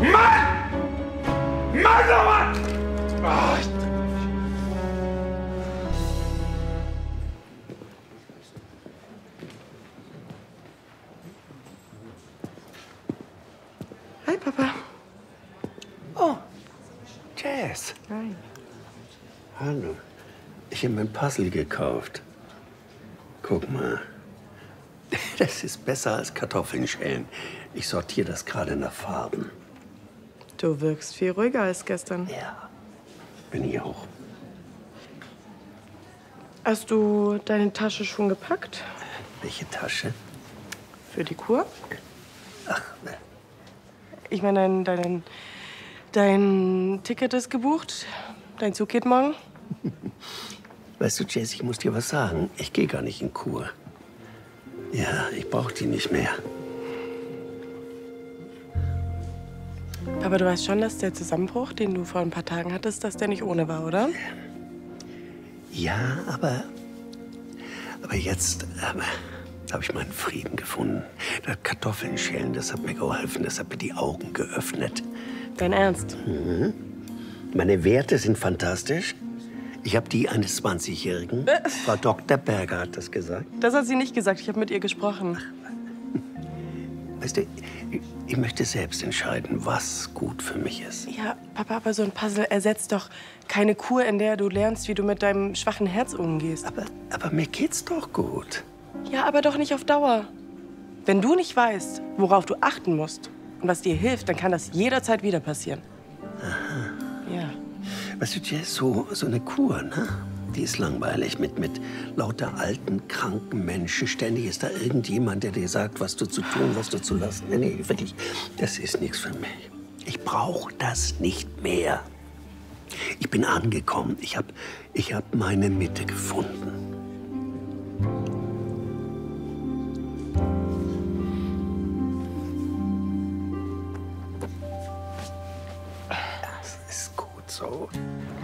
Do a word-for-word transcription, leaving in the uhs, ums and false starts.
Mann! Mann, oh Mann! Oh, ich... Hi, Papa. Oh, Jess. Hi. Hallo. Ich habe mir ein Puzzle gekauft. Guck mal. Das ist besser als Kartoffeln schälen. Ich sortiere das gerade nach Farben. Du wirkst viel ruhiger als gestern. Ja, bin ich auch. Hast du deine Tasche schon gepackt? Welche Tasche? Für die Kur? Ach, ne. Ich meine, dein, dein, dein Ticket ist gebucht. Dein Zug geht morgen. Weißt du, Jess, ich muss dir was sagen. Ich gehe gar nicht in Kur. Ja, ich brauche die nicht mehr. Aber du weißt schon, dass der Zusammenbruch, den du vor ein paar Tagen hattest, dass der nicht ohne war, oder? Ja, aber... Aber jetzt ähm, habe ich meinen Frieden gefunden. Das Kartoffeln schälen, das hat mir geholfen. Das hat mir die Augen geöffnet. Dein Ernst? Mhm. Meine Werte sind fantastisch. Ich habe die eines zwanzigjährigen. Äh. Frau Doktor Berger hat das gesagt. Das hat sie nicht gesagt. Ich habe mit ihr gesprochen. Weißt du, ich, ich möchte selbst entscheiden, was gut für mich ist. Ja, Papa, aber so ein Puzzle ersetzt doch keine Kur, in der du lernst, wie du mit deinem schwachen Herz umgehst. Aber, aber mir geht's doch gut. Ja, aber doch nicht auf Dauer. Wenn du nicht weißt, worauf du achten musst und was dir hilft, dann kann das jederzeit wieder passieren. Aha. Ja. Weißt du, Jess, so, so eine Kur, ne? Die ist langweilig mit, mit lauter alten, kranken Menschen. Ständig ist da irgendjemand, der dir sagt, was du zu tun, was du zu lassen. Nee, nee, wirklich, das ist nichts für mich. Ich brauche das nicht mehr. Ich bin angekommen. Ich habe ich hab meine Mitte gefunden. Das ist gut so.